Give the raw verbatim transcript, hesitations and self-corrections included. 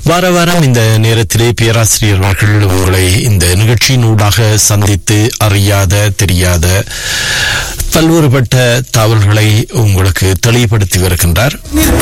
வார வாரம் இந்த நேரத்திலே பேராசிரியர் அவர்கள் உங்களை இந்த நிகழ்ச்சியின் ஊடாக சந்தித்து அறியாத தெரியாத பல்வேறுபட்ட தகவல்களை உங்களுக்கு தெளிவுபடுத்தி வருகின்றார்.